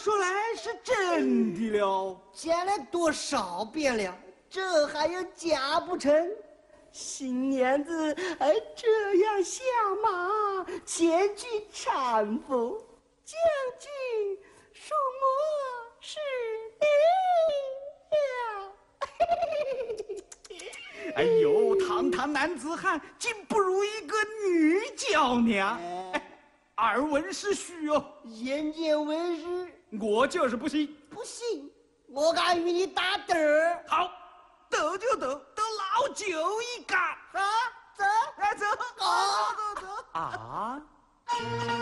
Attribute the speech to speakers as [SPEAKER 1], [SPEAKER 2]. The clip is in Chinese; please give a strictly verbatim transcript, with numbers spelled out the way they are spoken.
[SPEAKER 1] 说来是真的了。
[SPEAKER 2] 讲了多少遍了，这还有假不成？新娘子还这样下马前去搀扶，将军恕我是
[SPEAKER 1] 哎呦，堂堂男子汉，竟不如一个女娇娘。哎，耳闻是虚哦，
[SPEAKER 2] 眼见为实。
[SPEAKER 1] 我就是不信。
[SPEAKER 2] 不信，我敢与你打赌儿。
[SPEAKER 1] 好，斗就斗，斗老酒一杆。
[SPEAKER 2] 好，走，
[SPEAKER 1] 来走，
[SPEAKER 2] 好，
[SPEAKER 1] 走走走啊！